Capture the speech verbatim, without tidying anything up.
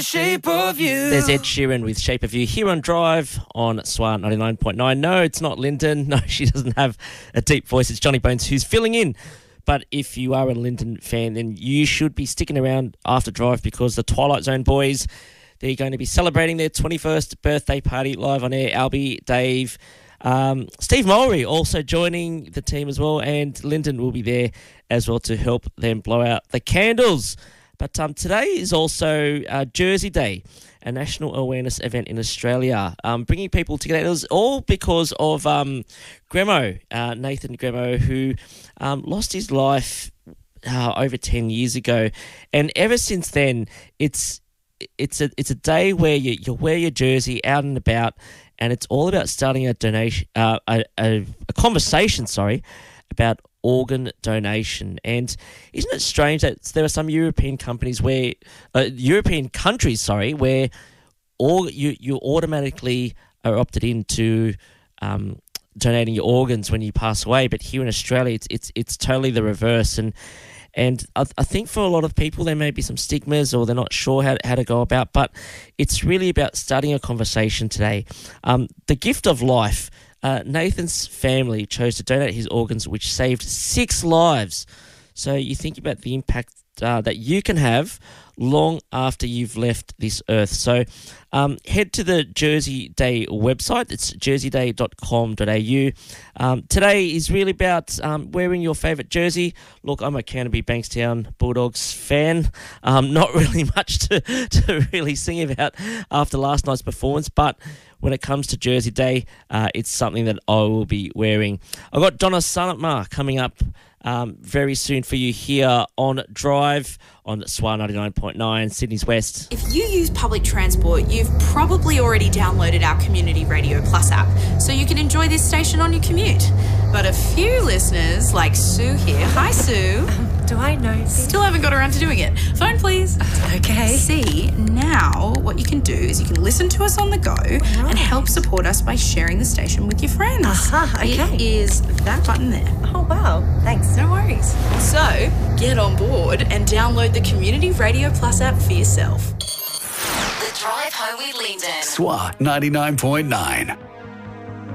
Shape of You. There's Ed Sheeran with Shape of You here on Drive on S W R ninety-nine point nine. No, it's not Lyndon. No, she doesn't have a deep voice. It's Johnny Bones who's filling in. But if you are a Lyndon fan, then you should be sticking around after Drive because the Twilight Zone boys, they're going to be celebrating their twenty-first birthday party live on air. Albie, Dave, um, Steve Mulry also joining the team as well, and Lyndon will be there as well to help them blow out the candles. But um, today is also uh, Jersey Day, a national awareness event in Australia, um, bringing people together. It was all because of um, Gremo, uh, Nathan Gremo, who um, lost his life uh, over ten years ago. And ever since then, it's it's a it's a day where you, you wear your jersey out and about, and it's all about starting a donation, uh, a, a, a conversation, sorry, about organ donation. And isn't it strange that there are some European companies where uh, European countries sorry where all you you automatically are opted into um, donating your organs when you pass away, but here in Australia it's it's it's totally the reverse. And and I, I think for a lot of people there may be some stigmas or they're not sure how, how to go about, but it's really about starting a conversation today. Um, the gift of life. Uh, Nathan's family chose to donate his organs, which saved six lives. So you think about the impact uh, that you can have long after you've left this earth. So um, head to the Jersey Day website. It's jersey day dot com dot a u. Um, today is really about um, wearing your favourite jersey. Look, I'm a Canterbury Bankstown Bulldogs fan. Um, not really much to, to really sing about after last night's performance, but when it comes to Jersey Day, uh, it's something that I will be wearing. I've got Donna Summer coming up um, very soon for you here on Drive on S W R ninety-nine point nine, Sydney's West. If you use public transport, you've probably already downloaded our Community Radio Plus app, so you can enjoy this station on your commute. But a few listeners, like Sue here, hi Sue. Um, do I know? Still haven't got around to doing it. Phone please. Okay. See, now what you can do is you can listen to us on the go right. and help support us by sharing the station with your friends. Uh-huh, okay. It is that button there. Oh, wow. Thanks. No worries. So, get on board and download the Community Radio Plus app for yourself. The Drive Home with Lyndon. S W R ninety-nine point nine.